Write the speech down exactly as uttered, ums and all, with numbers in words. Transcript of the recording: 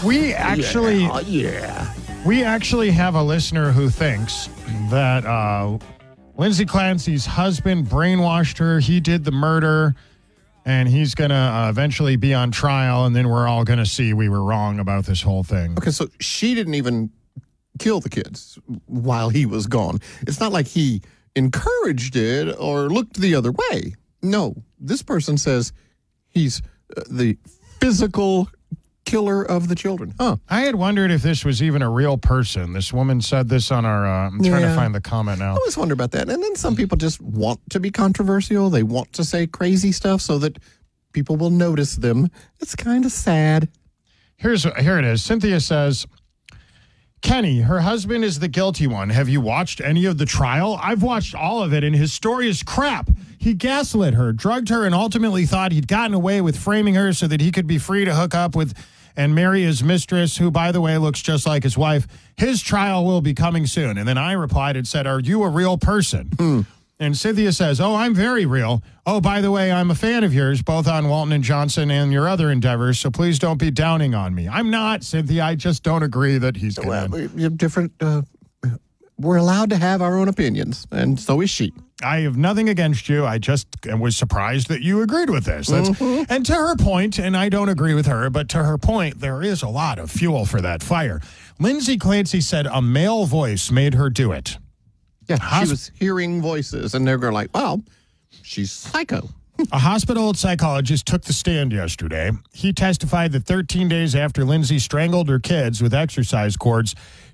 We actually, yeah, yeah. we actually have a listener who thinks that uh, Lindsay Clancy's husband brainwashed her. He did the murder, and he's going to uh, eventually be on trial, and then we're all going to see we were wrong about this whole thing. Okay, so she didn't even kill the kids while he was gone. It's not like he encouraged it or looked the other way. No, this person says he's uh, the physical killer of the children. Huh. I had wondered if this was even a real person. This woman said this on our, uh, I'm trying Yeah. to find the comment now. I always wonder about that. And then some people just want to be controversial. They want to say crazy stuff so that people will notice them. It's kind of sad. Here's Here it is. Cynthia says, Kenny, her husband is the guilty one. Have you watched any of the trial? I've watched all of it, and his story is crap. He gaslit her, drugged her, and ultimately thought he'd gotten away with framing her so that he could be free to hook up with and marry his mistress, who, by the way, looks just like his wife. His trial will be coming soon. And then I replied and said, are you a real person? Mm. And Cynthia says, oh, I'm very real. Oh, by the way, I'm a fan of yours, both on Walton and Johnson and your other endeavors, so please don't be downing on me. I'm not, Cynthia. I just don't agree that he's Well, going we- different. Uh, we're allowed to have our own opinions, and so is she. I have nothing against you. I just was surprised that you agreed with this. That's, Mm-hmm. And to her point, and I don't agree with her, but to her point, there is a lot of fuel for that fire. Lindsay Clancy said a male voice made her do it. Yeah, Hosp- she was hearing voices, and they're going like, well, she's psycho. A hospital psychologist took the stand yesterday. He testified that thirteen days after Lindsay strangled her kids with exercise cords,